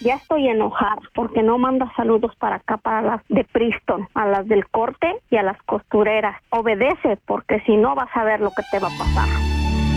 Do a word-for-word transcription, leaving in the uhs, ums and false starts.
Ya estoy enojada porque no mandas saludos para acá, para las de Priston, a las del corte y a las costureras. Obedece, porque si no vas a ver lo que te va a pasar.